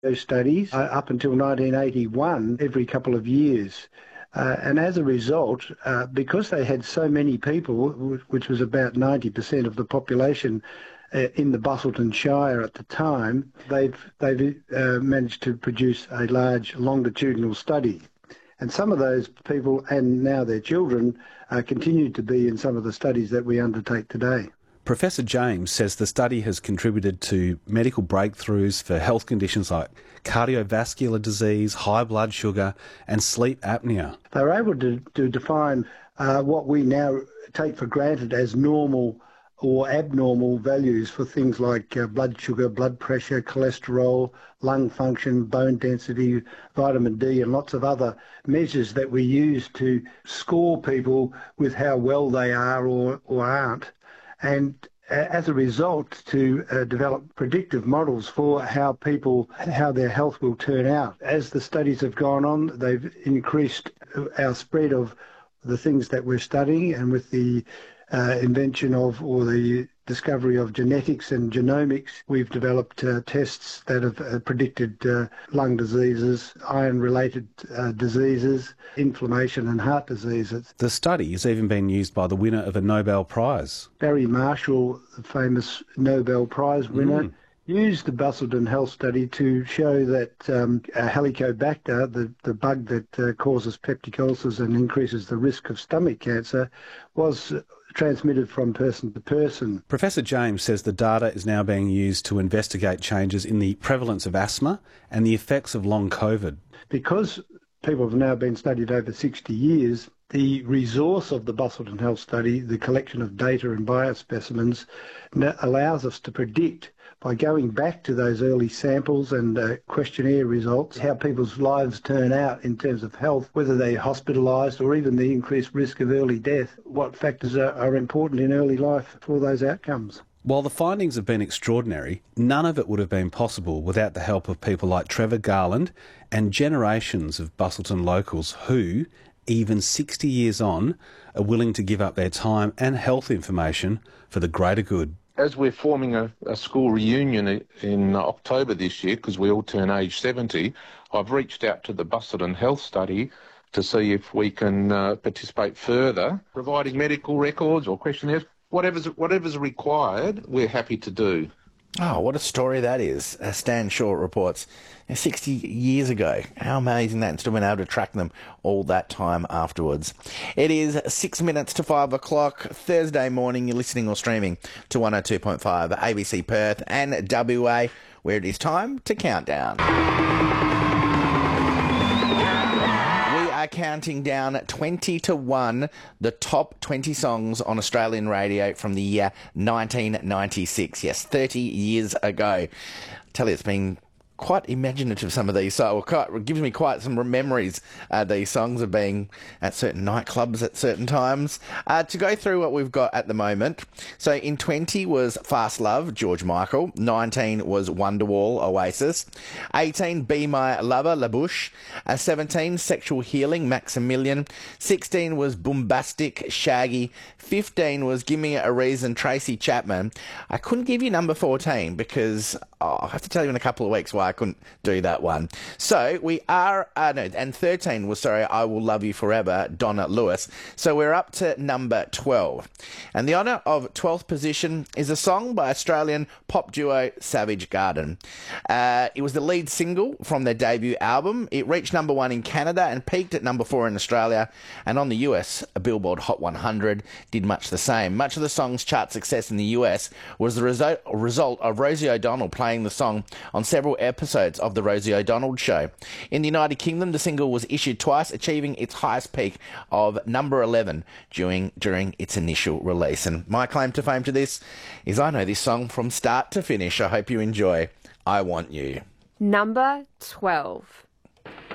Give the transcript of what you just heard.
those studies up until 1981 every couple of years. And as a result, because they had so many people, which was about 90% of the population in the Busselton Shire at the time, they've managed to produce a large longitudinal study. And some of those people, and now their children, continue to be in some of the studies that we undertake today. Professor James says the study has contributed to medical breakthroughs for health conditions like cardiovascular disease, high blood sugar and sleep apnea. They were able to define what we now take for granted as normal or abnormal values for things like blood sugar, blood pressure, cholesterol, lung function, bone density, vitamin D and lots of other measures that we use to score people with how well they are or aren't. And as a result, to develop predictive models for how their health will turn out. As the studies have gone on, they've increased our spread of the things that we're studying, and with the invention of, or the discovery of genetics and genomics, we've developed tests that have predicted lung diseases, iron-related diseases, inflammation and heart diseases. The study has even been used by the winner of a Nobel Prize. Barry Marshall, the famous Nobel Prize winner, used the Busselton Health Study to show that Helicobacter, the bug that causes peptic ulcers and increases the risk of stomach cancer, was transmitted from person to person. Professor James says the data is now being used to investigate changes in the prevalence of asthma and the effects of long COVID. Because people have now been studied over 60 years, the resource of the Busselton Health Study, the collection of data and biospecimens, allows us to predict, by going back to those early samples and questionnaire results, how people's lives turn out in terms of health, whether they're hospitalised or even the increased risk of early death, what factors are important in early life for those outcomes. While the findings have been extraordinary, none of it would have been possible without the help of people like Trevor Garland and generations of Busselton locals who, even 60 years on, are willing to give up their time and health information for the greater good. As we're forming a school reunion in October this year, because we all turn age 70, I've reached out to the Busselton Health Study to see if we can participate further, providing medical records or questionnaires. Whatever's required, we're happy to do. Oh, what a story that is. Stan Short reports 60 years ago. How amazing that, and still been able to track them all that time afterwards. It is 6 minutes to 5 o'clock, Thursday morning. You're listening or streaming to 102.5 ABC Perth and WA, where it is time to count down. Are counting down 20 to 1 the top 20 songs on Australian radio from the year 1996. Yes, 30 years ago. I tell you, it's been quite imaginative, some of these. So it gives me quite some memories, these songs, of being at certain nightclubs at certain times. To go through what we've got at the moment. So in 20 was Fast Love, George Michael. 19 was Wonderwall, Oasis. 18, Be My Lover, La Bouche. 17, Sexual Healing, Maximilian. 16 was Boombastic, Shaggy. 15 was Give Me a Reason, Tracy Chapman. I couldn't give you number 14 because I'll have to tell you in a couple of weeks why I couldn't do that one. So we are, and 13 was, I Will Love You Forever, Donna Lewis. So we're up to number 12. And the honour of 12th position is a song by Australian pop duo Savage Garden. It was the lead single from their debut album. It reached number 1 in Canada and peaked at number 4 in Australia. And on the US, a Billboard Hot 100 did much the same. Much of the song's chart success in the US was the result of Rosie O'Donnell playing the song on several episodes of The Rosie O'Donnell Show. In the United Kingdom, the single was issued twice, achieving its highest peak of number 11 during its initial release. And my claim to fame to this is I know this song from start to finish. I hope you enjoy I Want You. Number 12.